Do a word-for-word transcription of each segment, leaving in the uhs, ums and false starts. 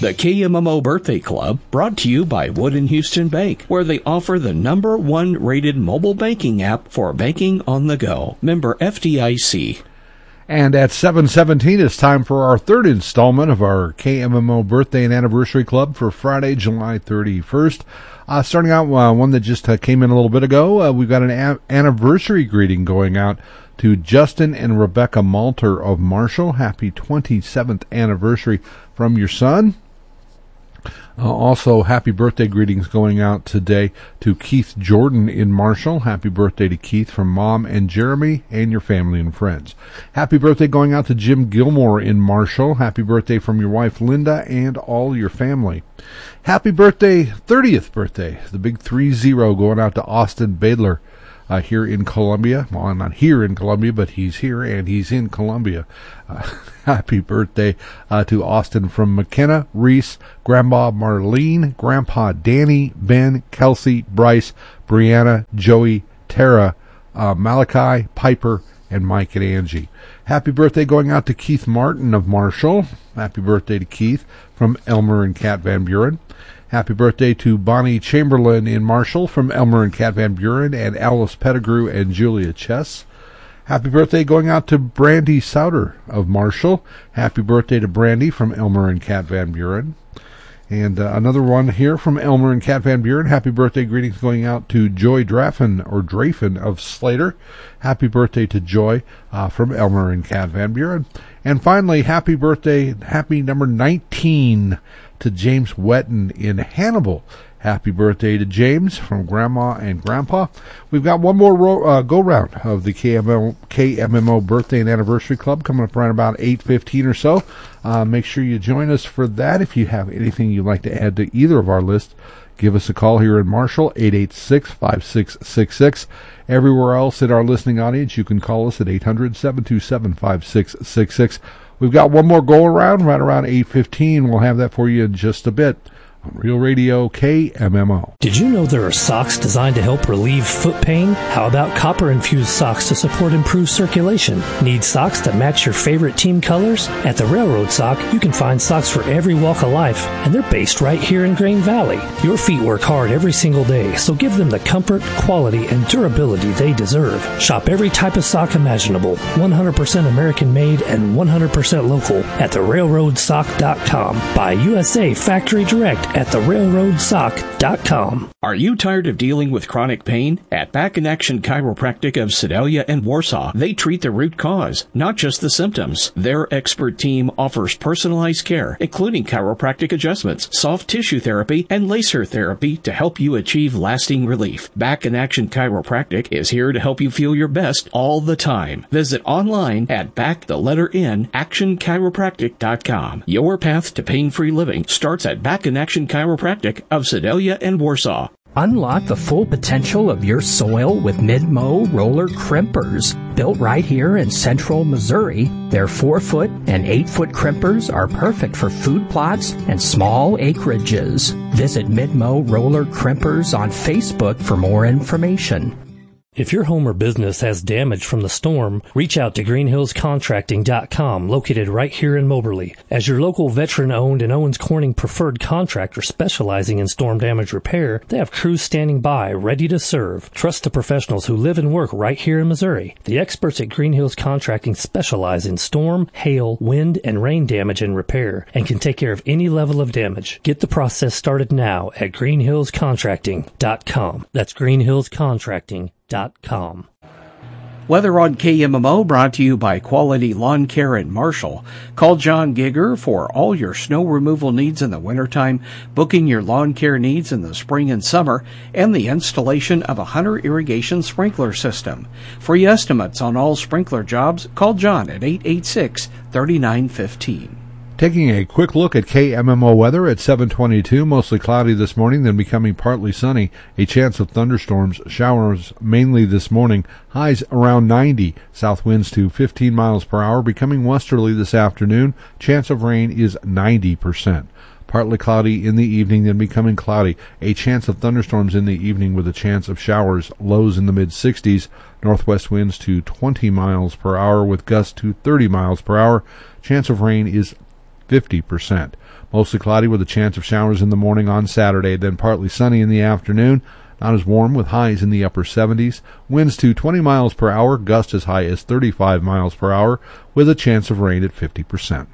The K M M O Birthday Club, brought to you by Wood and Houston Bank, where they offer the number one rated mobile banking app for banking on the go. Member F D I C. And at seven seventeen, it's time for our third installment of our K M M O Birthday and Anniversary Club for Friday, July thirty-first. Uh, starting out, uh, one that just uh, came in a little bit ago, uh, we've got an a- anniversary greeting going out to Justin and Rebecca Malter of Marshall. Happy twenty-seventh anniversary from your son. Uh, also, happy birthday greetings going out today to Keith Jordan in Marshall. Happy birthday to Keith from Mom and Jeremy and your family and friends. Happy birthday going out to Jim Gilmore in Marshall. Happy birthday from your wife Linda and all your family. Happy birthday, thirtieth birthday, the big three zero going out to Austin Badler uh, here in Columbia. Well, not here in Columbia, but he's here and he's in Columbia. Uh, happy birthday uh, to Austin from McKenna, Reese, Grandma Marlene, Grandpa Danny, Ben, Kelsey, Bryce, Brianna, Joey, Tara, uh, Malachi, Piper, and Mike and Angie. Happy birthday going out to Keith Martin of Marshall. Happy birthday to Keith from Elmer and Kat Van Buren. Happy birthday to Bonnie Chamberlain in Marshall from Elmer and Kat Van Buren and Alice Pettigrew and Julia Chess. Happy birthday going out to Brandy Souter of Marshall. Happy birthday to Brandy from Elmer and Kat Van Buren. And uh, another one here from Elmer and Kat Van Buren. Happy birthday greetings going out to Joy Drafen or Drafen of Slater. Happy birthday to Joy uh, from Elmer and Kat Van Buren. And finally, happy birthday, happy number nineteen to James Wetton in Hannibal. Happy birthday to James from Grandma and Grandpa. We've got one more ro- uh, go-round of the K M M O, K M M O Birthday and Anniversary Club coming up around about eight fifteen or so. Uh, make sure you join us for that. If you have anything you'd like to add to either of our lists, give us a call here in Marshall, eight eight six, five six six six. Everywhere else in our listening audience, you can call us at eight hundred, seven two seven, five six six six. We've got one more go-around right around eight fifteen. We'll have that for you in just a bit. Real Radio K M M O. Did you know there are socks designed to help relieve foot pain? How about copper-infused socks to support improved circulation? Need socks that match your favorite team colors? At the Railroad Sock, you can find socks for every walk of life, and they're based right here in Grain Valley. Your feet work hard every single day, so give them the comfort, quality, and durability they deserve. Shop every type of sock imaginable, one hundred percent American-made and one hundred percent local at the railroad sock dot com. Buy U S A Factory Direct at the railroad sock dot com. Are you tired of dealing with chronic pain? At Back in Action Chiropractic of Sedalia and Warsaw, they treat the root cause, not just the symptoms. Their expert team offers personalized care, including chiropractic adjustments, soft tissue therapy, and laser therapy to help you achieve lasting relief. Back in Action Chiropractic is here to help you feel your best all the time. Visit online at back the letter N action chiropractic dot com. Your path to pain-free living starts at Back in Action Chiropractic of Sedalia and Warsaw. Unlock the full potential of your soil with Midmo roller crimpers. Built right here in central Missouri, their four-foot and eight-foot crimpers are perfect for food plots and small acreages. Visit Midmo Roller Crimpers on Facebook for more information. If your home or business has damage from the storm, reach out to green hills contracting dot com, located right here in Moberly. As your local veteran-owned and Owens Corning preferred contractor specializing in storm damage repair, they have crews standing by, ready to serve. Trust the professionals who live and work right here in Missouri. The experts at Green Hills Contracting specialize in storm, hail, wind, and rain damage and repair, and can take care of any level of damage. Get the process started now at green hills contracting dot com. That's green hills contracting dot com. Weather on K M M O brought to you by Quality Lawn Care in Marshall. Call John Gigger for all your snow removal needs in the wintertime, booking your lawn care needs in the spring and summer, and the installation of a Hunter irrigation sprinkler system. Free estimates on all sprinkler jobs, call John at eight eight six, three nine one five. Taking a quick look at K M M O weather at seven twenty-two, mostly cloudy this morning, then becoming partly sunny. A chance of thunderstorms, showers mainly this morning. Highs around ninety. South winds to fifteen miles per hour, becoming westerly this afternoon. Chance of rain is ninety percent. Partly cloudy in the evening, then becoming cloudy. A chance of thunderstorms in the evening with a chance of showers. Lows in the mid-sixties. Northwest winds to twenty miles per hour with gusts to thirty miles per hour. Chance of rain is fifty percent. Mostly cloudy with a chance of showers in the morning on Saturday, then partly sunny in the afternoon. Not as warm with highs in the upper seventies. Winds to twenty miles per hour, gusts as high as thirty-five miles per hour with a chance of rain at fifty percent.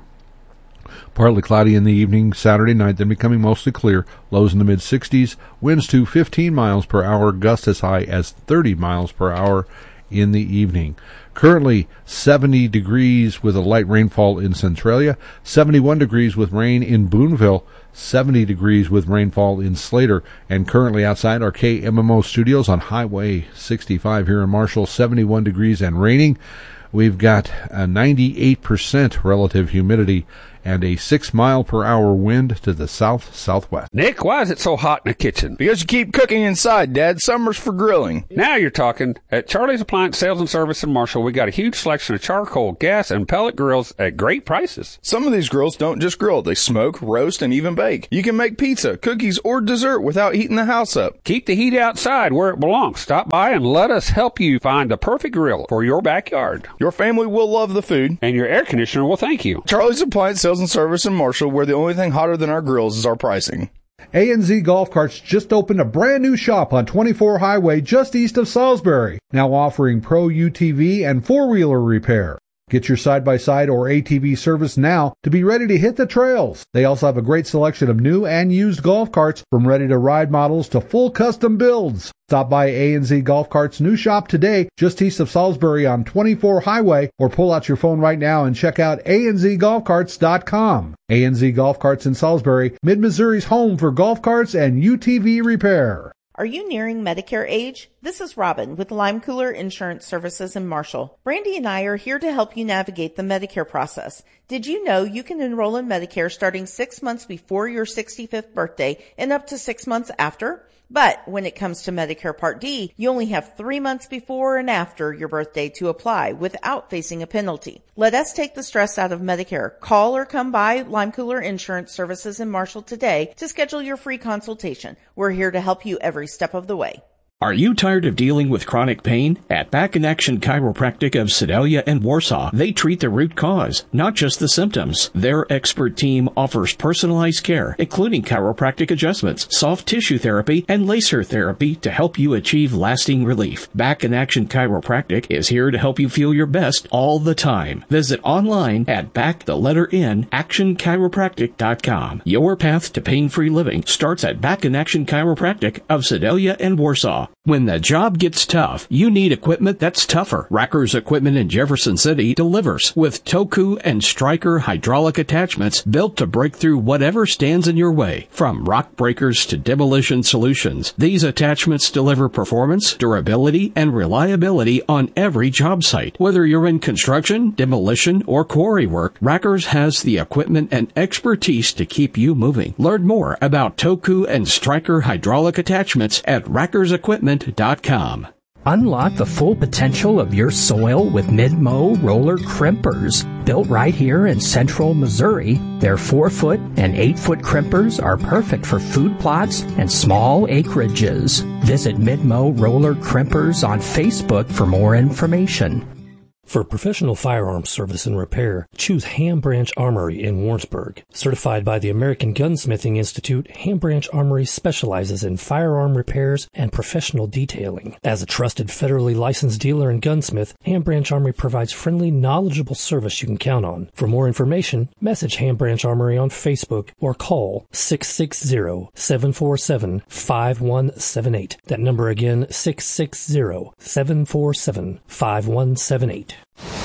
Partly cloudy in the evening Saturday night, then becoming mostly clear. Lows in the mid-sixties. Winds to fifteen miles per hour, gusts as high as thirty miles per hour in the evening. Currently seventy degrees with a light rainfall in Centralia, seventy-one degrees with rain in Boonville, seventy degrees with rainfall in Slater, and currently outside our K M M O studios on Highway sixty-five here in Marshall, seventy-one degrees and raining. We've got a ninety-eight percent relative humidity and a six mile per hour wind to the south-southwest. Nick, why is it so hot in the kitchen? Because you keep cooking inside, Dad. Summer's for grilling. Now you're talking. At Charlie's Appliance Sales and Service in Marshall, we got a huge selection of charcoal, gas, and pellet grills at great prices. Some of these grills don't just grill. They smoke, roast, and even bake. You can make pizza, cookies, or dessert without heating the house up. Keep the heat outside where it belongs. Stop by and let us help you find the perfect grill for your backyard. Your family will love the food. And your air conditioner will thank you. Charlie's Appliance Sales and Service in Marshall, where the only thing hotter than our grills is our pricing. A N Z Golf Carts just opened a brand new shop on twenty-four Highway just east of Salisbury, now offering pro U T V and four-wheeler repair. Get your side-by-side or A T V service now to be ready to hit the trails. They also have a great selection of new and used golf carts, from ready-to-ride models to full custom builds. Stop by A N Z Golf Carts' new shop today, just east of Salisbury on twenty-four Highway, or pull out your phone right now and check out A N Z golf carts dot com. A N Z Golf Carts in Salisbury, Mid-Missouri's home for golf carts and U T V repair. Are you nearing Medicare age? This is Robin with Lime Cooler Insurance Services in Marshall. Brandy and I are here to help you navigate the Medicare process. Did you know you can enroll in Medicare starting six months before your sixty-fifth birthday and up to six months after? But when it comes to Medicare Part D, you only have three months before and after your birthday to apply without facing a penalty. Let us take the stress out of Medicare. Call or come by Lime Cooler Insurance Services in Marshall today to schedule your free consultation. We're here to help you every step of the way. Are you tired of dealing with chronic pain? At Back in Action Chiropractic of Sedalia and Warsaw, they treat the root cause, not just the symptoms. Their expert team offers personalized care, including chiropractic adjustments, soft tissue therapy, and laser therapy to help you achieve lasting relief. Back in Action Chiropractic is here to help you feel your best all the time. Visit online at back the letter N action chiropractic dot com. Your path to pain-free living starts at Back in Action Chiropractic of Sedalia and Warsaw. When the job gets tough, you need equipment that's tougher. Racker's Equipment in Jefferson City delivers with Toku and Striker hydraulic attachments built to break through whatever stands in your way. From rock breakers to demolition solutions, these attachments deliver performance, durability, and reliability on every job site. Whether you're in construction, demolition, or quarry work, Racker's has the equipment and expertise to keep you moving. Learn more about Toku and Striker hydraulic attachments at rackers equipment dot com. Unlock the full potential of your soil with Midmo roller crimpers. Built right here in central Missouri, their four foot and eight foot crimpers are perfect for food plots and small acreages. Visit Midmo Roller Crimpers on Facebook for more information. For professional firearms service and repair, choose Ham Branch Armory in Warrensburg. Certified by the American Gunsmithing Institute, Ham Branch Armory specializes in firearm repairs and professional detailing. As a trusted federally licensed dealer and gunsmith, Ham Branch Armory provides friendly, knowledgeable service you can count on. For more information, message Ham Branch Armory on Facebook or call six six zero, seven four seven, five one seven eight. That number again, six six zero, seven four seven, five one seven eight.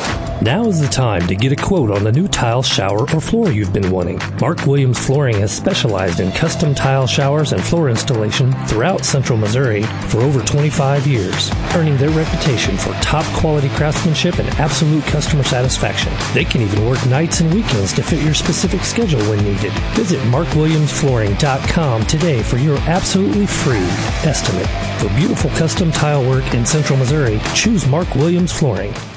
Now is the time to get a quote on the new tile, shower, or floor you've been wanting. Mark Williams Flooring has specialized in custom tile showers and floor installation throughout central Missouri for over twenty-five years, earning their reputation for top quality craftsmanship and absolute customer satisfaction. They can even work nights and weekends to fit your specific schedule when needed. Visit mark williams flooring dot com today for your absolutely free estimate. For beautiful custom tile work in central Missouri, choose Mark Williams Flooring.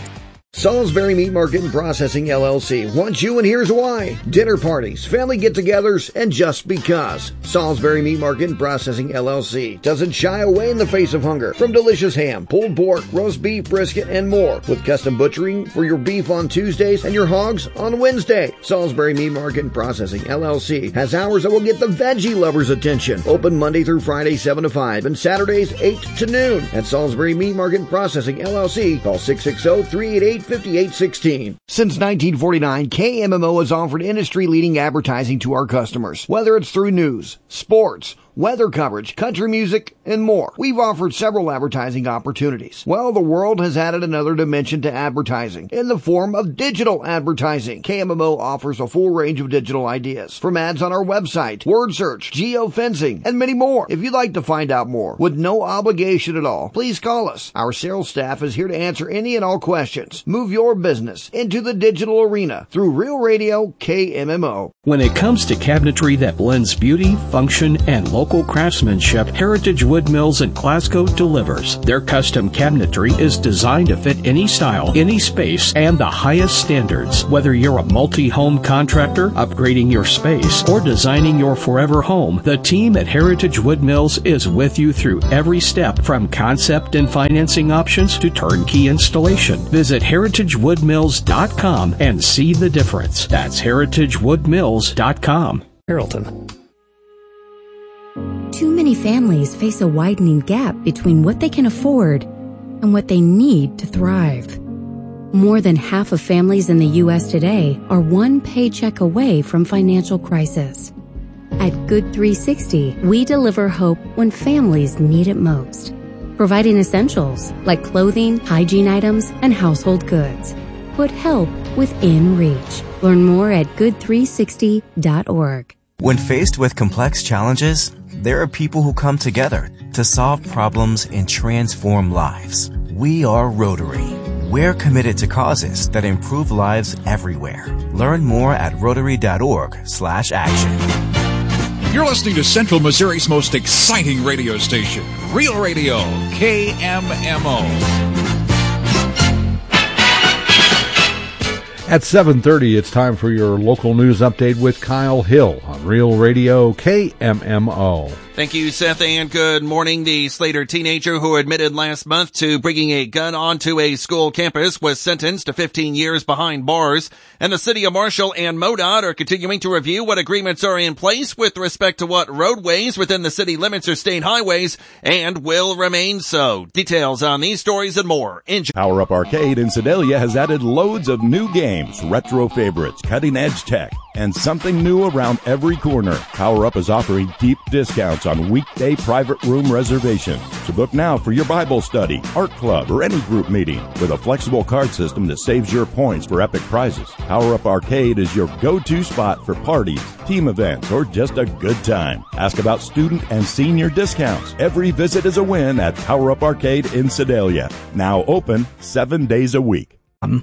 Salisbury Meat Market and Processing, L L C wants you, and here's why. Dinner parties, family get-togethers, and just because. Salisbury Meat Market and Processing, L L C doesn't shy away in the face of hunger. From delicious ham, pulled pork, roast beef, brisket, and more. With custom butchering for your beef on Tuesdays and your hogs on Wednesday. Salisbury Meat Market and Processing, L L C has hours that will get the veggie lovers' attention. Open Monday through Friday, seven to five, and Saturdays, eight to noon. At Salisbury Meat Market and Processing, L L C, call six six zero, three eight eight, five eight one six. Since nineteen forty-nine, K M M O has offered industry-leading advertising to our customers. Whether it's through news, sports, weather coverage, country music, and more. We've offered several advertising opportunities. Well, the world has added another dimension to advertising in the form of digital advertising. K M M O offers a full range of digital ideas, from ads on our website, word search, geofencing, and many more. If you'd like to find out more with no obligation at all, please call us. Our sales staff is here to answer any and all questions. Move your business into the digital arena through Real Radio K M M O. When it comes to cabinetry that blends beauty, function, and local craftsmanship, Heritage Wood Mills in Glasgow delivers. Their custom cabinetry is designed to fit any style, any space, and the highest standards. Whether you're a multi-home contractor, upgrading your space, or designing your forever home, the team at Heritage Wood Mills is with you through every step, from concept and financing options to turnkey installation. Visit heritage wood mills dot com and see the difference. That's heritage wood mills dot com. Carrollton. Too many families face a widening gap between what they can afford and what they need to thrive. More than half of families in the U S today are one paycheck away from financial crisis. At Good three sixty, we deliver hope when families need it most, providing essentials like clothing, hygiene items, and household goods. Put help within reach. Learn more at good three sixty dot org. When faced with complex challenges, there are people who come together to solve problems and transform lives. We are Rotary. We're committed to causes that improve lives everywhere. Learn more at rotary dot org slash action. You're listening to Central Missouri's most exciting radio station, Real Radio K M M O. At seven thirty, it's time for your local news update with Kyle Hill on Real Radio K M M O. Thank you, Seth, and good morning. The Slater teenager who admitted last month to bringing a gun onto a school campus was sentenced to fifteen years behind bars, and the city of Marshall and MoDOT are continuing to review what agreements are in place with respect to what roadways within the city limits are state highways and will remain so. Details on these stories and more. Enjoy. Power Up Arcade in Sedalia has added loads of new games, retro favorites, cutting-edge tech, and something new around every corner. Power Up is offering deep discounts on weekday private room reservations. So book now for your Bible study, art club, or any group meeting with a flexible card system that saves your points for epic prizes. Power Up Arcade is your go-to spot for parties, team events, or just a good time. Ask about student and senior discounts. Every visit is a win at Power Up Arcade in Sedalia. Now open seven days a week.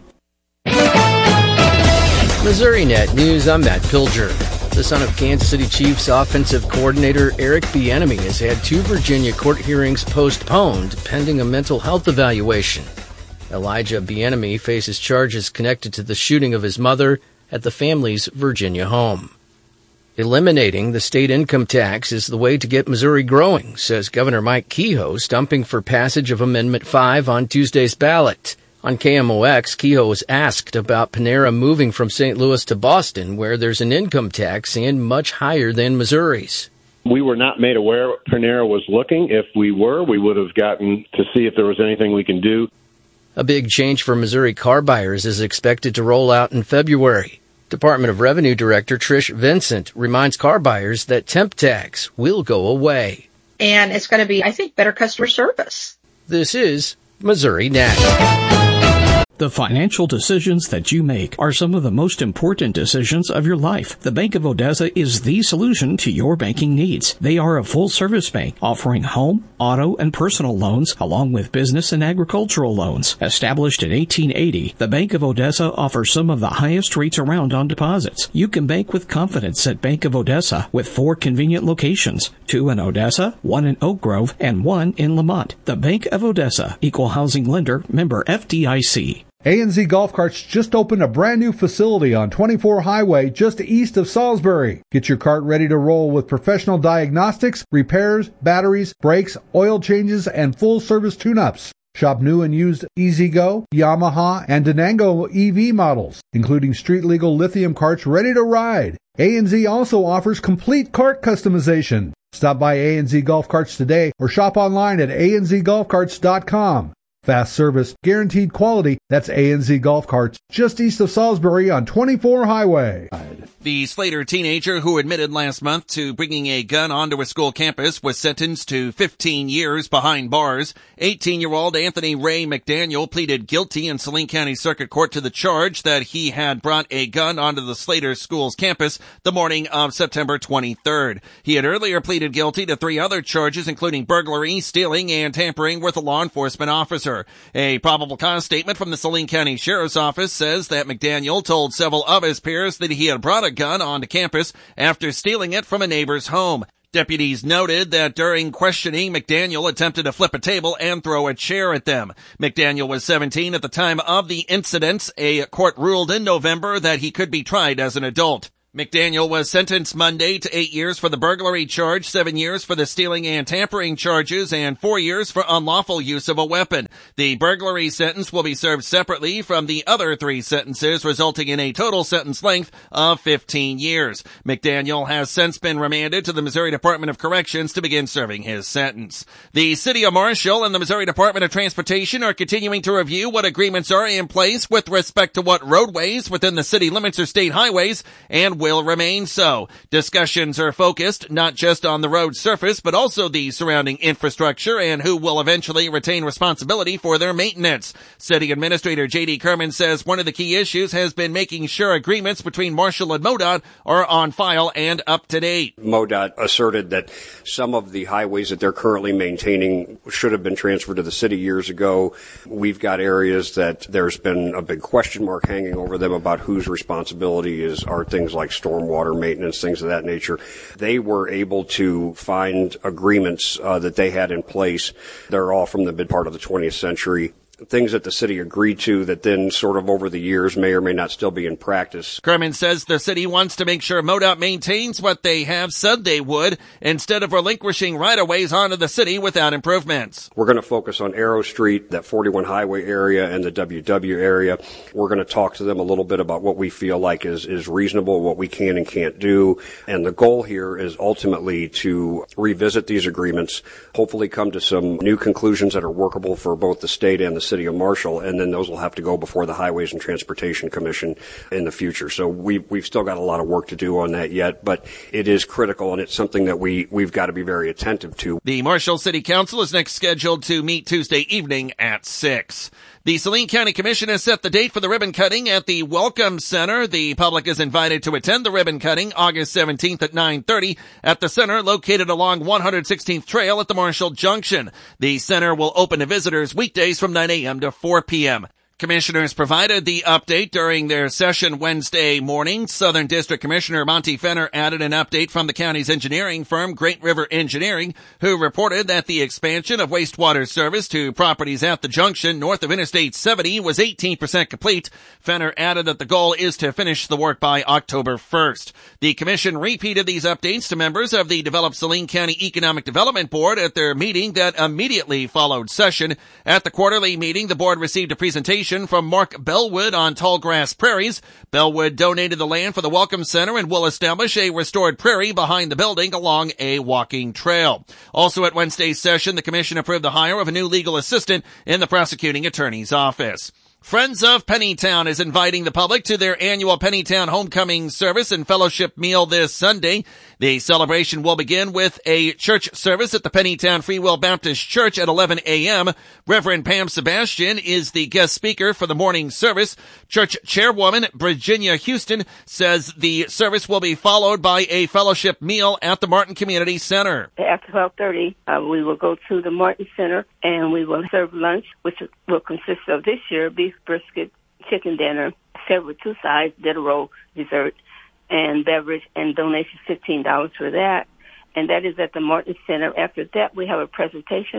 Missouri Net News, I'm Matt Pilger. The son of Kansas City Chiefs offensive coordinator Eric Bieniemy has had two Virginia court hearings postponed pending a mental health evaluation. Elijah Bieniemy faces charges connected to the shooting of his mother at the family's Virginia home. Eliminating the state income tax is the way to get Missouri growing, says Governor Mike Kehoe, stumping for passage of Amendment five on Tuesday's ballot. On K M O X, Kehoe was asked about Panera moving from Saint Louis to Boston, where there's an income tax and much higher than Missouri's. We were not made aware Panera was looking. If we were, we would have gotten to see if there was anything we can do. A big change for Missouri car buyers is expected to roll out in February. Department of Revenue Director Trish Vincent reminds car buyers that temp tax will go away. And it's going to be, I think, better customer service. This is Missouri Net. The financial decisions that you make are some of the most important decisions of your life. The Bank of Odessa is the solution to your banking needs. They are a full-service bank offering home, auto, and personal loans along with business and agricultural loans. Established in eighteen eighty, the Bank of Odessa offers some of the highest rates around on deposits. You can bank with confidence at Bank of Odessa with four convenient locations, two in Odessa, one in Oak Grove, and one in Lamont. The Bank of Odessa, Equal Housing Lender, member F D I C. A N Z Golf Carts just opened a brand new facility on twenty-four Highway just east of Salisbury. Get your cart ready to roll with professional diagnostics, repairs, batteries, brakes, oil changes, and full-service tune-ups. Shop new and used E-Z-Go, Yamaha, and Denango E V models, including street-legal lithium carts ready to ride. A N Z also offers complete cart customization. Stop by A N Z Golf Carts today or shop online at a n z golf carts dot com. Fast service, guaranteed quality. That's A N Z Golf Carts, just east of Salisbury on twenty-four Highway. The Slater teenager who admitted last month to bringing a gun onto a school campus was sentenced to fifteen years behind bars. eighteen-year-old Anthony Ray McDaniel pleaded guilty in Saline County Circuit Court to the charge that he had brought a gun onto the Slater school's campus the morning of September twenty-third. He had earlier pleaded guilty to three other charges, including burglary, stealing, and tampering with a law enforcement officer. A probable cause statement from the Saline County Sheriff's Office says that McDaniel told several of his peers that he had brought a gun onto campus after stealing it from a neighbor's home. Deputies noted that during questioning, McDaniel attempted to flip a table and throw a chair at them. McDaniel was seventeen at the time of the incidents. A court ruled in November that he could be tried as an adult. McDaniel was sentenced Monday to eight years for the burglary charge, seven years for the stealing and tampering charges, and four years for unlawful use of a weapon. The burglary sentence will be served separately from the other three sentences, resulting in a total sentence length of fifteen years. McDaniel has since been remanded to the Missouri Department of Corrections to begin serving his sentence. The City of Marshall and the Missouri Department of Transportation are continuing to review what agreements are in place with respect to what roadways within the city limits are state highways and will remain so. Discussions are focused not just on the road surface, but also the surrounding infrastructure and who will eventually retain responsibility for their maintenance. City Administrator J D Kerman says one of the key issues has been making sure agreements between Marshall and MoDOT are on file and up to date. MoDOT asserted that some of the highways that they're currently maintaining should have been transferred to the city years ago. We've got areas that there's been a big question mark hanging over them about whose responsibility is are things like stormwater maintenance, things of that nature. They were able to find agreements uh, that they had in place. They're all from the mid part of the twentieth century. Things that the city agreed to that then sort of over the years may or may not still be in practice. Kerman says the city wants to make sure MoDOT maintains what they have said they would instead of relinquishing right-of-ways onto the city without improvements. We're going to focus on Arrow Street, that forty-one Highway area, and the W W area. We're going to talk to them a little bit about what we feel like is, is reasonable, what we can and can't do. And the goal here is ultimately to revisit these agreements, hopefully come to some new conclusions that are workable for both the state and the City of Marshall, and then those will have to go before the Highways and Transportation Commission in the future. So we, we've still got a lot of work to do on that yet, but it is critical, and it's something that we, we've got to be very attentive to. The Marshall City Council is next scheduled to meet Tuesday evening at six. The Saline County Commission has set the date for the ribbon cutting at the Welcome Center. The public is invited to attend the ribbon cutting August seventeenth at nine thirty at the center located along one hundred sixteenth Trail at the Marshall Junction. The center will open to visitors weekdays from nine a.m. to four p.m. Commissioners provided the update during their session Wednesday morning. Southern District Commissioner Monty Fenner added an update from the county's engineering firm, Great River Engineering, who reported that the expansion of wastewater service to properties at the junction north of Interstate seventy was eighteen percent complete. Fenner added that the goal is to finish the work by October first. The commission repeated these updates to members of the developed Saline County Economic Development Board at their meeting that immediately followed session. At the quarterly meeting, the board received a presentation from Mark Bellwood on Tallgrass Prairies. Bellwood donated the land for the Welcome Center and will establish a restored prairie behind the building along a walking trail. Also at Wednesday's session, the commission approved the hire of a new legal assistant in the prosecuting attorney's office. Friends of Pennytown is inviting the public to their annual Pennytown Homecoming Service and Fellowship Meal this Sunday. The celebration will begin with a church service at the Pennytown Free Will Baptist Church at eleven a.m. Reverend Pam Sebastian is the guest speaker for the morning service. Church chairwoman Virginia Houston says the service will be followed by a fellowship meal at the Martin Community Center. After twelve thirty, uh, we will go to the Martin Center and we will serve lunch, which will consist of this year beef brisket, chicken dinner, served with two sides, dinner roll, dessert, and beverage, and donation fifteen dollars for that. And that is at the Martin Center. After that, we have a presentation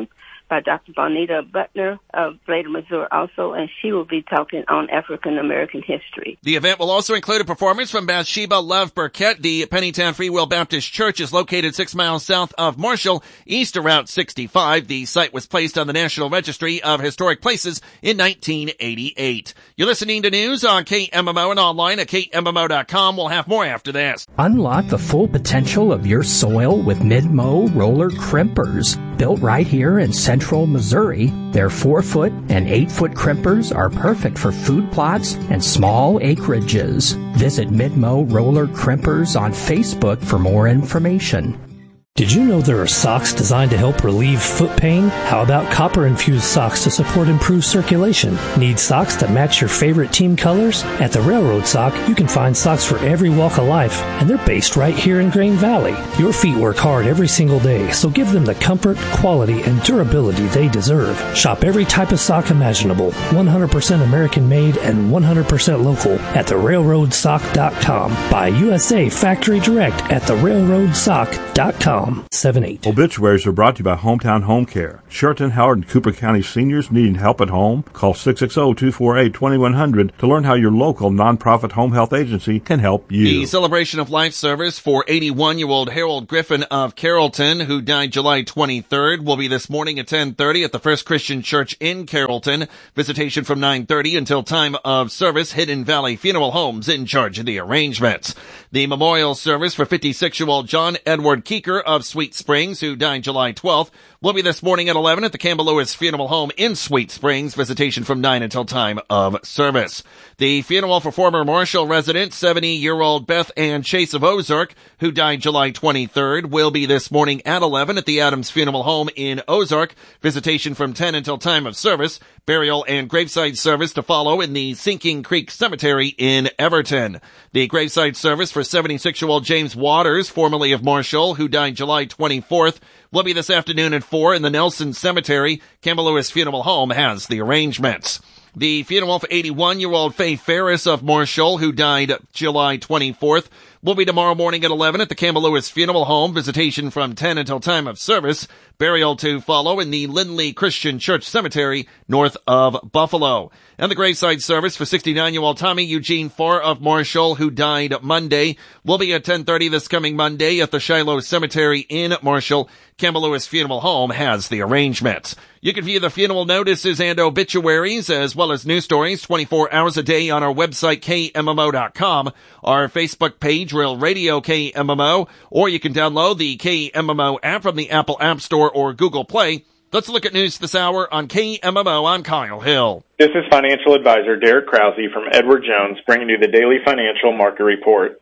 by Doctor Bonita Butner of Blader, Missouri also, and she will be talking on African American history. The event will also include a performance from Bathsheba Love Burkett. The Pennytown Free Will Baptist Church is located six miles south of Marshall, east of Route sixty-five. The site was placed on the National Registry of Historic Places in nineteen eighty-eight. You're listening to news on K M M O and online at K M M O dot com. We'll have more after this. Unlock the full potential of your soil with Mid-Mow roller crimpers. Built right here in central Missouri, their four-foot and eight-foot crimpers are perfect for food plots and small acreages. Visit Mid-Mow Roller Crimpers on Facebook for more information. Did you know there are socks designed to help relieve foot pain? How about copper-infused socks to support improved circulation? Need socks to match your favorite team colors? At the Railroad Sock, you can find socks for every walk of life, and they're based right here in Grain Valley. Your feet work hard every single day, so give them the comfort, quality, and durability they deserve. Shop every type of sock imaginable, one hundred percent American-made and one hundred percent local at the railroad sock dot com. Buy U S A Factory Direct at the railroad sock dot com. seven eight. Obituaries are brought to you by Hometown Home Care. Sheraton, Howard, and Cooper County seniors needing help at home? Call six six zero, two four eight, two one zero zero to learn how your local nonprofit home health agency can help you. The celebration of life service for eighty-one-year-old Harold Griffin of Carrollton, who died July twenty-third, will be this morning at ten thirty at the First Christian Church in Carrollton. Visitation from nine thirty until time of service. Hidden Valley Funeral Homes in charge of the arrangements. The memorial service for fifty-six-year-old John Edward Keeker of Sweet Springs, who died July twelfth, will be this morning at eleven at the Campbell Lewis Funeral Home in Sweet Springs. Visitation from nine until time of service. The funeral for former Marshall resident, seventy-year-old Beth Ann Chase of Ozark, who died July twenty-third, will be this morning at eleven at the Adams Funeral Home in Ozark. Visitation from ten until time of service. Burial and graveside service to follow in the Sinking Creek Cemetery in Everton. The graveside service for seventy-six-year-old James Waters, formerly of Marshall, who died July twenty-fourth, will be this afternoon at four in the Nelson Cemetery. Campbell Lewis Funeral Home has the arrangements. The funeral for eighty-one-year-old Faye Ferris of Marshall, who died July twenty-fourth, will be tomorrow morning at eleven at the Campbell Lewis Funeral Home. Visitation from ten until time of service. Burial to follow in the Lindley Christian Church Cemetery north of Buffalo. And the graveside service for sixty-nine-year-old Tommy Eugene Farr of Marshall, who died Monday, will be at ten thirty this coming Monday at the Shiloh Cemetery in Marshall. Campbell Lewis Funeral Home has the arrangements. You can view the funeral notices and obituaries as well as news stories twenty-four hours a day on our website, K M M O dot com, our Facebook page, Real Radio K M M O, or you can download the K M M O app from the Apple App Store or Google Play. Let's look at news this hour on K M M O. I'm Kyle Hill. This is financial advisor Derek Krause from Edward Jones bringing you the daily financial market report.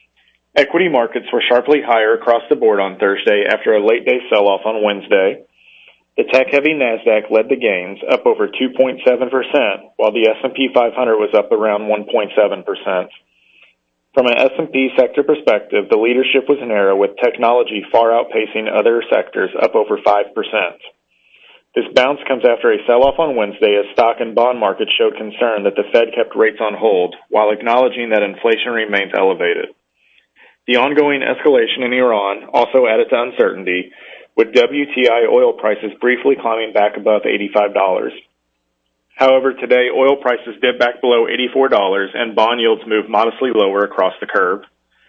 Equity markets were sharply higher across the board on Thursday after a late-day sell-off on Wednesday. The tech-heavy NASDAQ led the gains, up over two point seven percent, while the S and P five hundred was up around one point seven percent. From an S and P sector perspective, the leadership was narrow, with technology far outpacing other sectors, up over five percent. This bounce comes after a sell-off on Wednesday as stock and bond markets showed concern that the Fed kept rates on hold, while acknowledging that inflation remains elevated. The ongoing escalation in Iran also added to uncertainty, with W T I oil prices briefly climbing back above eighty-five dollars. However, today oil prices dipped back below eighty-four dollars and bond yields moved modestly lower across the curve.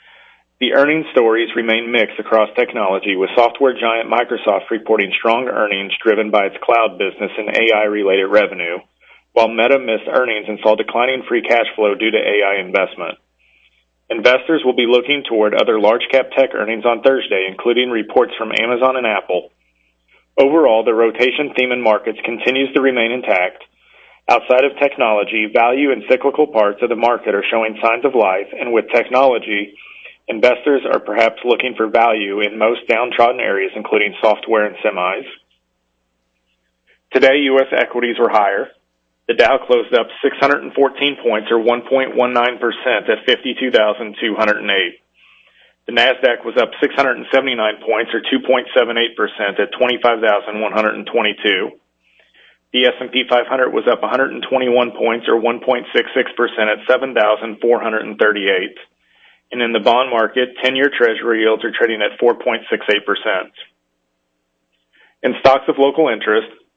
The earnings stories remain mixed across technology, with software giant Microsoft reporting strong earnings driven by its cloud business and A I-related revenue, while Meta missed earnings and saw declining free cash flow due to A I investment. Investors will be looking toward other large-cap tech earnings on Thursday, including reports from Amazon and Apple. Overall, the rotation theme in markets continues to remain intact. Outside of technology, value and cyclical parts of the market are showing signs of life, and with technology, investors are perhaps looking for value in most downtrodden areas, including software and semis. Today, U S equities were higher. The Dow closed up six hundred fourteen points, or one point one nine percent, at fifty-two thousand two hundred eight. The Nasdaq was up six hundred seventy-nine points, or two point seven eight percent, at twenty-five thousand one hundred twenty-two. The S and P five hundred was up one hundred twenty-one points, or one point six six percent, at seven thousand four hundred thirty-eight. And in the bond market, ten-year Treasury yields are trading at four point six eight percent. In stocks of local interest,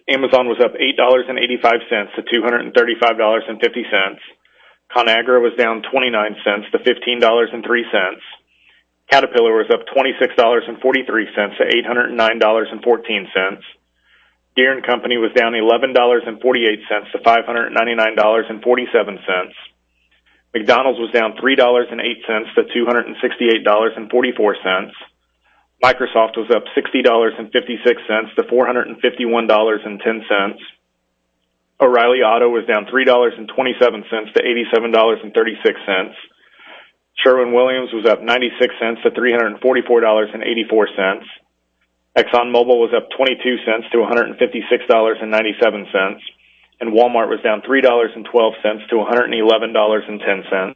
Amazon was up eight dollars and eighty-five cents to two hundred thirty-five dollars and fifty cents. ConAgra was down twenty-nine cents to fifteen dollars and three cents. Caterpillar was up twenty-six dollars and forty-three cents to eight hundred nine dollars and fourteen cents. Deere and Company was down eleven dollars and forty-eight cents to five hundred ninety-nine dollars and forty-seven cents. McDonald's was down three dollars and eight cents to two hundred sixty-eight dollars and forty-four cents. Microsoft was up sixty dollars and fifty-six cents to four hundred fifty-one dollars and ten cents. O'Reilly Auto was down three dollars and twenty-seven cents to eighty-seven dollars and thirty-six cents. Sherwin-Williams was up ninety-six cents to three hundred forty-four dollars and eighty-four cents. ExxonMobil was up twenty-two cents to one hundred fifty-six dollars and ninety-seven cents. And Walmart was down three dollars and twelve cents to one hundred eleven dollars and ten cents.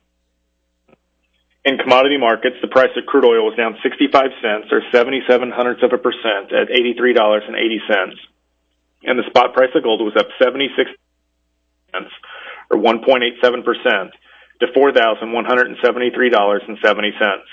In commodity markets, the price of crude oil was down sixty-five cents, or seventy-seven hundredths of a percent, at eighty-three dollars and eighty cents. And the spot price of gold was up seventy-six cents, or one point eight seven percent, to four thousand one hundred seventy-three dollars and seventy cents.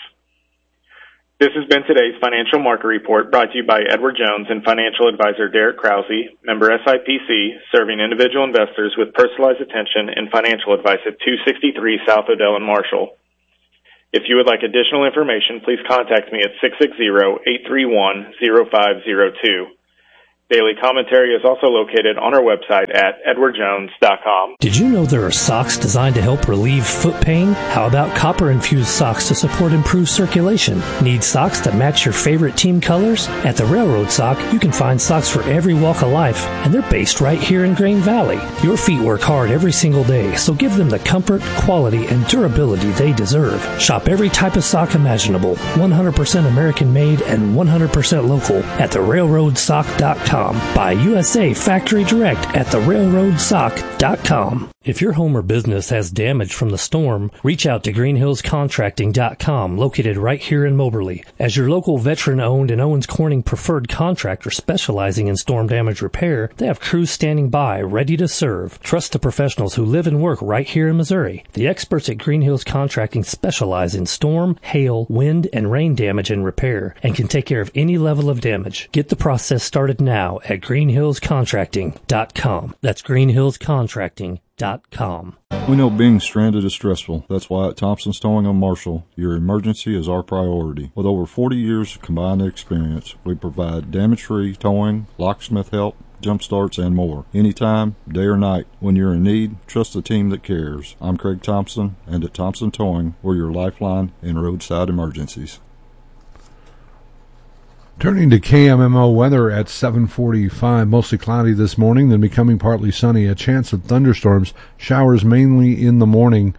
This has been today's Financial Market Report, brought to you by Edward Jones and financial advisor Derek Krause, member S I P C, serving individual investors with personalized attention and financial advice at two sixty-three South Odell and Marshall. If you would like additional information, please contact me at six six zero, eight three one, zero five zero two. Daily commentary is also located on our website at edward jones dot com. Did you know there are socks designed to help relieve foot pain? How about copper-infused socks to support improved circulation? Need socks that match your favorite team colors? At the Railroad Sock, you can find socks for every walk of life, and they're based right here in Grain Valley. Your feet work hard every single day, so give them the comfort, quality, and durability they deserve. Shop every type of sock imaginable, one hundred percent American-made and one hundred percent local at the railroad sock dot com. Buy U S A Factory Direct at the railroad sock dot com. If your home or business has damage from the storm, reach out to green hills contracting dot com, located right here in Moberly. As your local veteran-owned and Owens Corning preferred contractor specializing in storm damage repair, they have crews standing by, ready to serve. Trust the professionals who live and work right here in Missouri. The experts at Green Hills Contracting specialize in storm, hail, wind, and rain damage and repair, and can take care of any level of damage. Get the process started now at green hills contracting dot com. That's green hills contracting dot com. We know being stranded is stressful. That's why at Thompson's Towing on Marshall, your emergency is our priority. With over forty years of combined experience, we provide damage-free towing, locksmith help, jump starts, and more. Anytime, day or night. When you're in need, trust the team that cares. I'm Craig Thompson, and at Thompson Towing, we're your lifeline in roadside emergencies. Turning to K M M O weather at seven forty-five, mostly cloudy this morning, then becoming partly sunny. A chance of thunderstorms, showers mainly in the morning.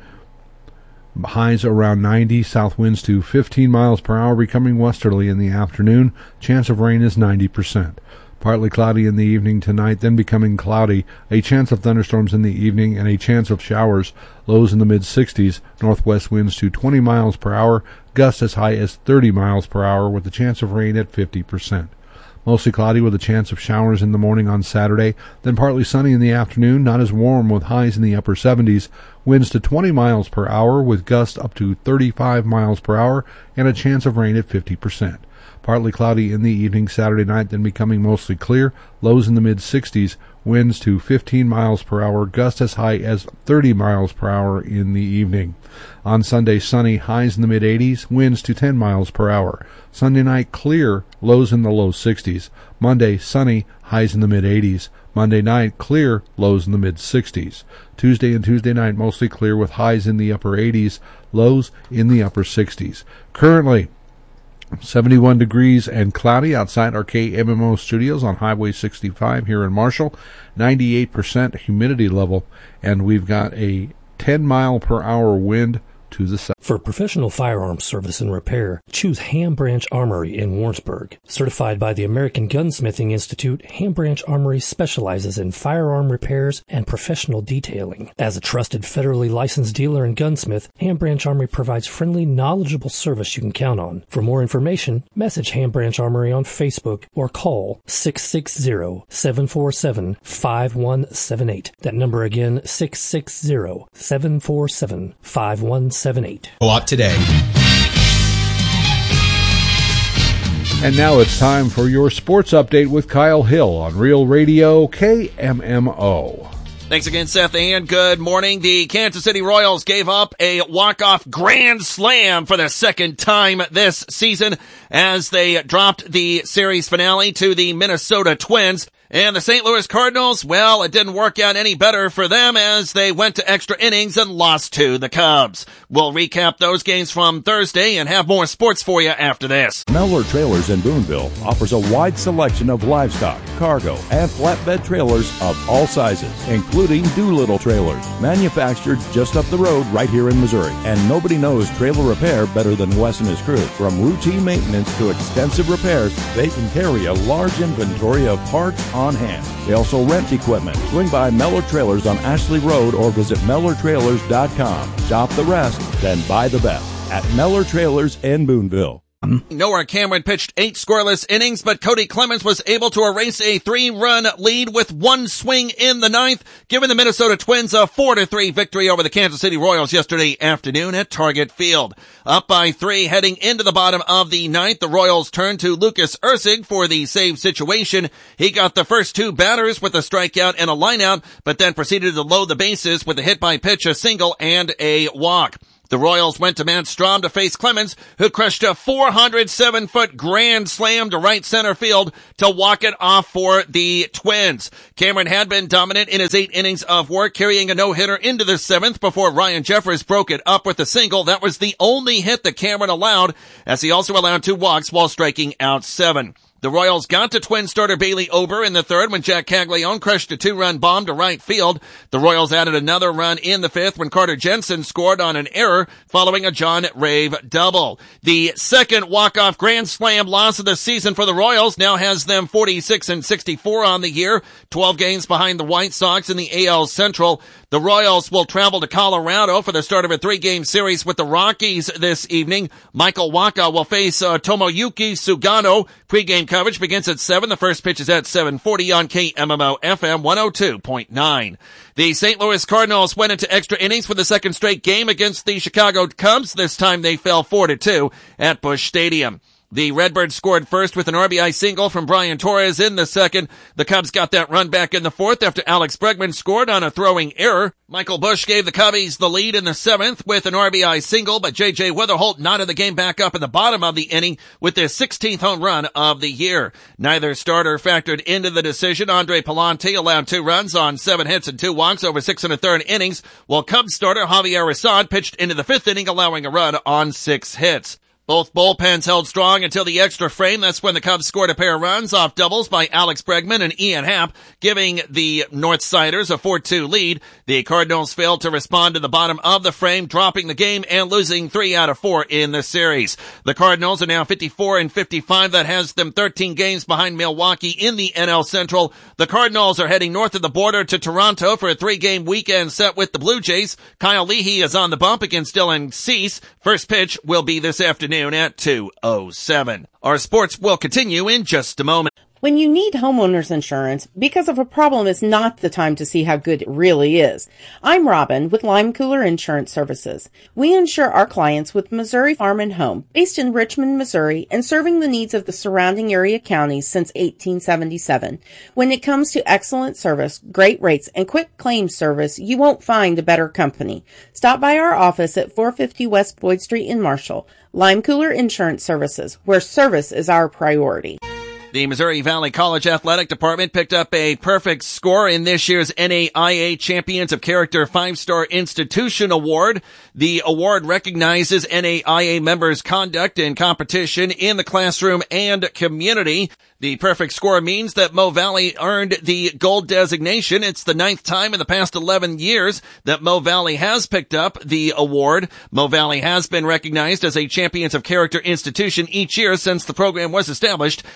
Highs around ninety, south winds to fifteen miles per hour, becoming westerly in the afternoon. Chance of rain is ninety percent. Partly cloudy in the evening tonight, then becoming cloudy. A chance of thunderstorms in the evening and a chance of showers. Lows in the mid-sixties. Northwest winds to twenty miles per hour. Gusts as high as thirty miles per hour with a chance of rain at fifty percent. Mostly cloudy with a chance of showers in the morning on Saturday. Then partly sunny in the afternoon. Not as warm with highs in the upper seventies. Winds to twenty miles per hour with gusts up to thirty-five miles per hour and a chance of rain at fifty percent. Partly cloudy in the evening Saturday night, then becoming mostly clear. Lows in the mid-sixties. Winds to fifteen miles per hour. Gusts as high as thirty miles per hour in the evening. On Sunday, sunny. Highs in the mid-eighties. Winds to ten miles per hour. Sunday night, clear. Lows in the low sixties. Monday, sunny. Highs in the mid-eighties. Monday night, clear. Lows in the mid-sixties. Tuesday and Tuesday night, mostly clear with highs in the upper eighties. Lows in the upper sixties. Currently, seventy-one degrees and cloudy outside our K M M O studios on Highway sixty-five here in Marshall. ninety-eight percent humidity level, and we've got a ten mile per hour wind to the south. For professional firearms service and repair, choose Ham Branch Armory in Warrensburg. Certified by the American Gunsmithing Institute, Ham Branch Armory specializes in firearm repairs and professional detailing. As a trusted federally licensed dealer and gunsmith, Ham Branch Armory provides friendly, knowledgeable service you can count on. For more information, message Ham Branch Armory on Facebook or call six six zero, seven four seven, five one seven eight. That number again, six six zero, seven four seven, five one seven eight. Co-op today. And now it's time for your sports update with Kyle Hill on Real Radio K M M O. Thanks again, Seth, and good morning. The Kansas City Royals gave up a walk-off grand slam for the second time this season as they dropped the series finale to the Minnesota Twins. And the Saint Louis Cardinals, well, it didn't work out any better for them as they went to extra innings and lost to the Cubs. We'll recap those games from Thursday and have more sports for you after this. Mellor Trailers in Boonville offers a wide selection of livestock, cargo, and flatbed trailers of all sizes, including Doolittle trailers, manufactured just up the road right here in Missouri. And nobody knows trailer repair better than Wes and his crew. From routine maintenance to extensive repairs, they can carry a large inventory of parts on hand. They also rent equipment. Swing by Mellor Trailers on Ashley Road or visit Mellor Trailers dot com. Shop the rest, then buy the best at Mellor Trailers in Boonville. Noah Cameron pitched eight scoreless innings, but Cody Clemens was able to erase a three-run lead with one swing in the ninth, giving the Minnesota Twins a four to three victory over the Kansas City Royals yesterday afternoon at Target Field. Up by three heading into the bottom of the ninth, the Royals turned to Lucas Erceg for the save situation. He got the first two batters with a strikeout and a lineout, but then proceeded to load the bases with a hit by pitch, a single, and a walk. The Royals went to Matt Strahm to face Clemens, who crushed a four hundred seven foot grand slam to right center field to walk it off for the Twins. Cameron had been dominant in his eight innings of work, carrying a no-hitter into the seventh before Ryan Jeffers broke it up with a single. That was the only hit that Cameron allowed, as he also allowed two walks while striking out seven. The Royals got to Twin starter Bailey Ober in the third when Jack Caglione crushed a two-run bomb to right field. The Royals added another run in the fifth when Carter Jensen scored on an error following a John Rave double. The second walk-off grand slam loss of the season for the Royals now has them forty-six and sixty-four on the year, twelve games behind the White Sox in the A L Central. The Royals will travel to Colorado for the start of a three-game series with the Rockies this evening. Michael Wacha will face uh, Tomoyuki Sugano. Pre-game coverage begins at seven. The first pitch is at seven forty on K M M O F M one oh two point nine. The Saint Louis Cardinals went into extra innings for the second straight game against the Chicago Cubs. This time they fell four to two at Busch Stadium. The Redbirds scored first with an R B I single from Brian Torres in the second. The Cubs got that run back in the fourth after Alex Bregman scored on a throwing error. Michael Busch gave the Cubbies the lead in the seventh with an R B I single, but J J Wetherholt knotted the game back up in the bottom of the inning with his sixteenth home run of the year. Neither starter factored into the decision. Andre Palante allowed two runs on seven hits and two walks over six and a third innings, while Cubs starter Javier Assad pitched into the fifth inning, allowing a run on six hits. Both bullpens held strong until the extra frame. That's when the Cubs scored a pair of runs off doubles by Alex Bregman and Ian Happ, giving the Northsiders a four two lead. The Cardinals failed to respond to the bottom of the frame, dropping the game and losing three out of four in the series. The Cardinals are now fifty-four and fifty-five. That has them thirteen games behind Milwaukee in the N L Central. The Cardinals are heading north of the border to Toronto for a three-game weekend set with the Blue Jays. Kyle Leahy is on the bump against Dylan Cease. First pitch will be this afternoon at two oh seven. Our sports will continue in just a moment. When you need homeowners insurance, because of a problem is not the time to see how good it really is. I'm Robin with Lime Cooler Insurance Services. We insure our clients with Missouri Farm and Home, based in Richmond, Missouri, and serving the needs of the surrounding area counties since eighteen seventy-seven. When it comes to excellent service, great rates, and quick claims service, you won't find a better company. Stop by our office at four fifty West Boyd Street in Marshall. Lime Cooler Insurance Services, where service is our priority. The Missouri Valley College Athletic Department picked up a perfect score in this year's N A I A Champions of Character five-Star Institution Award. The award recognizes N A I A members' conduct and competition in the classroom and community. The perfect score means that Mo Valley earned the gold designation. It's the ninth time in the past eleven years that Mo Valley has picked up the award. Mo Valley has been recognized as a Champions of Character institution each year since the program was established in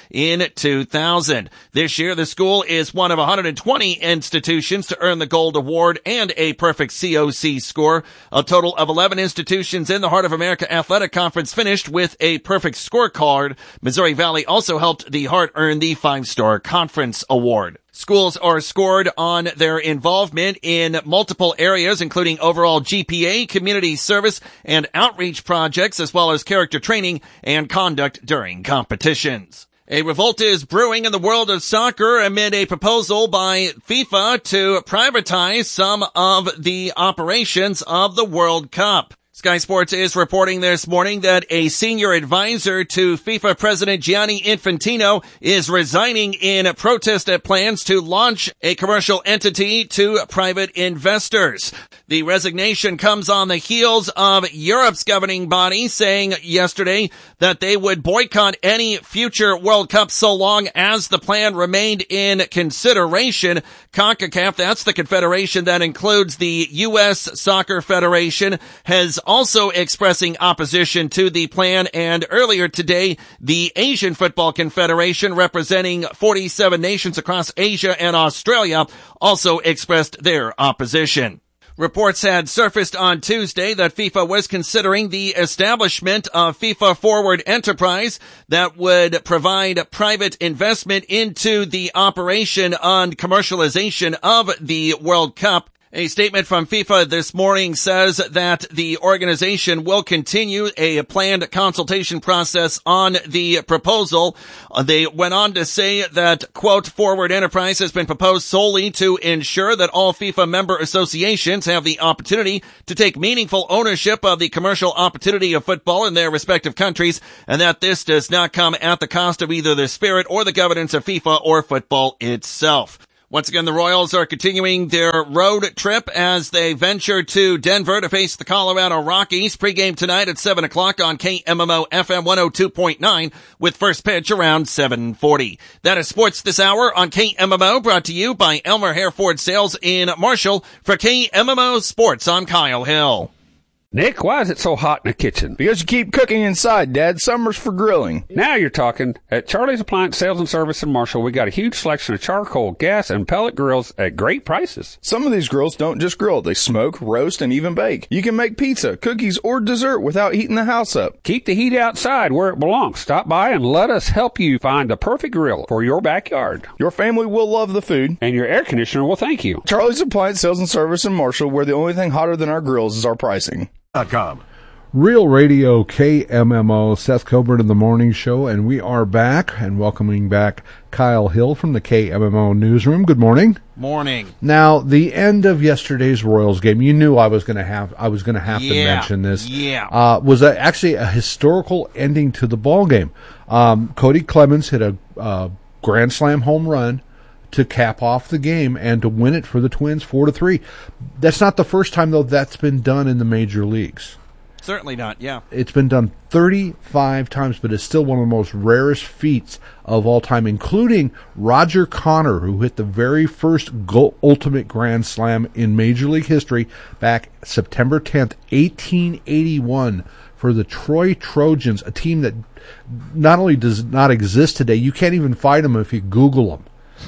in two thousand. This year, the school is one of one hundred twenty institutions to earn the Gold Award and a perfect C O C score. A total of eleven institutions in the Heart of America Athletic Conference finished with a perfect scorecard. Missouri Valley also helped the Heart earn the five-star conference award. Schools are scored on their involvement in multiple areas, including overall G P A, community service, and outreach projects, as well as character training and conduct during competitions. A revolt is brewing in the world of soccer amid a proposal by FIFA to privatize some of the operations of the World Cup. Sky Sports is reporting this morning that a senior advisor to FIFA President Gianni Infantino is resigning in protest at plans to launch a commercial entity to private investors. The resignation comes on the heels of Europe's governing body saying yesterday that they would boycott any future World Cup so long as the plan remained in consideration. CONCACAF, that's the confederation that includes the U S Soccer Federation, has also expressing opposition to the plan, and earlier today, the Asian Football Confederation, representing forty-seven nations across Asia and Australia, also expressed their opposition. Reports had surfaced on Tuesday that FIFA was considering the establishment of FIFA Forward Enterprise that would provide private investment into the operation and commercialization of the World Cup. A statement from FIFA this morning says that the organization will continue a planned consultation process on the proposal. They went on to say that, quote, Forward Enterprise has been proposed solely to ensure that all FIFA member associations have the opportunity to take meaningful ownership of the commercial opportunity of football in their respective countries, and that this does not come at the cost of either the spirit or the governance of FIFA or football itself. Once again, the Royals are continuing their road trip as they venture to Denver to face the Colorado Rockies. Pregame tonight at seven o'clock on K M M O F M one oh two point nine with first pitch around seven forty. That is sports this hour on K M M O, brought to you by Elmer Hereford Sales in Marshall. For K M M O Sports, I'm Kyle Hill. Nick, why is it so hot in the kitchen? Because you keep cooking inside, Dad. Summer's for grilling. Now you're talking. At Charlie's Appliance Sales and Service in Marshall, we got a huge selection of charcoal, gas, and pellet grills at great prices. Some of these grills don't just grill. They smoke, roast, and even bake. You can make pizza, cookies, or dessert without heating the house up. Keep the heat outside where it belongs. Stop by and let us help you find the perfect grill for your backyard. Your family will love the food. And your air conditioner will thank you. Charlie's Appliance Sales and Service in Marshall, where the only thing hotter than our grills is our pricing. .com. Real Radio K M M O, Seth Coburn in the Morning Show, and we are back and welcoming back Kyle Hill from the K M M O Newsroom. Good morning. Morning. Now, the end of yesterday's Royals game, you knew I was going to have I was going to have yeah. to mention this. Yeah. Uh, was a, actually a historical ending to the ball game. Um, Cody Clemens hit a uh, grand slam home run to cap off the game and to win it for the Twins four to three. That's not the first time though that's been done in the major leagues. Certainly not, yeah. It's been done thirty-five times, but it's still one of the most rarest feats of all time, including Roger Connor, who hit the very first go- ultimate grand slam in Major League history back September tenth, eighteen eighty-one, for the Troy Trojans, a team that not only does not exist today, you can't even find them if you Google them.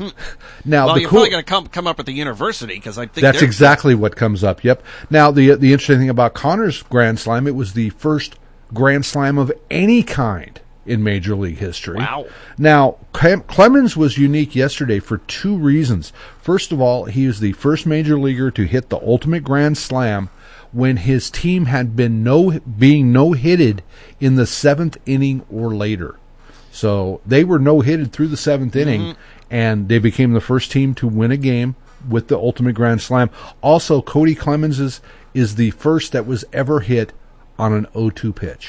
Now, well, the you're cool, probably going to come come up with the university, because I think that's exactly what comes up. Yep. Now, the the interesting thing about Connor's Grand Slam, it was the first Grand Slam of any kind in Major League history. Wow. Now, Clemens was unique yesterday for two reasons. First of all, he is the first major leaguer to hit the ultimate Grand Slam when his team had been no being no-hitted in the seventh inning or later. So they were no-hitted through the seventh inning, mm-hmm. and they became the first team to win a game with the ultimate Grand Slam. Also, Cody Clemens is, is the first that was ever hit on an oh two pitch.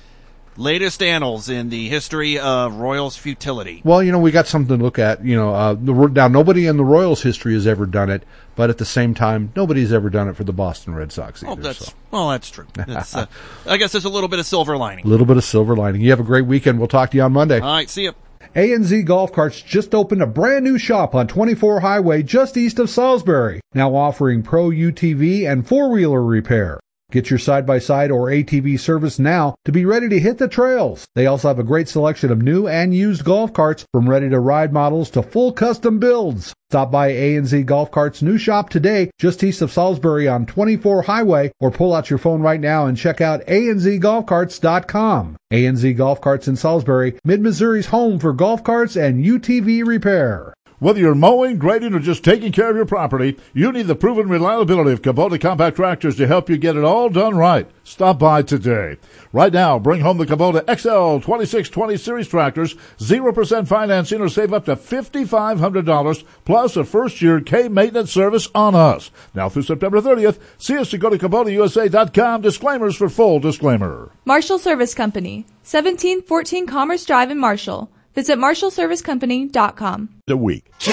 Latest annals in the history of Royals futility. Well, you know, we got something to look at. You know, uh, the, now nobody in the Royals history has ever done it, but at the same time, nobody's ever done it for the Boston Red Sox either. Oh, that's, so. Well, that's true. That's, uh, I guess there's a little bit of silver lining. A little bit of silver lining. You have a great weekend. We'll talk to you on Monday. All right, see you. A and Z Golf Carts just opened a brand new shop on twenty-four Highway just east of Salisbury, now offering pro U T V and four-wheeler repair. Get your side-by-side or A T V service now to be ready to hit the trails. They also have a great selection of new and used golf carts, from ready-to-ride models to full custom builds. Stop by A and Z Golf Carts' new shop today, just east of Salisbury on twenty-four Highway, or pull out your phone right now and check out A N Z golf carts dot com. A and Z Golf Carts in Salisbury, Mid-Missouri's home for golf carts and U T V repair. Whether you're mowing, grading, or just taking care of your property, you need the proven reliability of Kubota compact tractors to help you get it all done right. Stop by today. Right now, bring home the Kubota X L twenty-six twenty Series tractors, zero percent financing, or save up to five thousand five hundred dollars, plus a first-year K-maintenance service on us. Now through September thirtieth, see us to go to Kubota U S A dot com. Disclaimers for full disclaimer. Marshall Service Company, seventeen fourteen Commerce Drive in Marshall. Visit Marshall Service Company dot com. A week.